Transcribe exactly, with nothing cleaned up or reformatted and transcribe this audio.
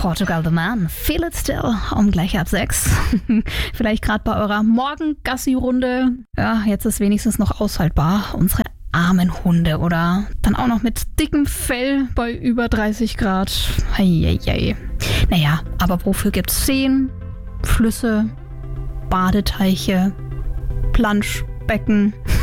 Portugal the Man, Feel It Still, um gleich ab sechs. Vielleicht gerade bei eurer Morgen-Gassi-Runde. Ja, jetzt ist wenigstens noch aushaltbar. Unsere armen Hunde oder dann auch noch mit dickem Fell bei über dreißig Grad. Heieiei. Naja, aber wofür gibt's Seen, Flüsse, Badeteiche, Planschbecken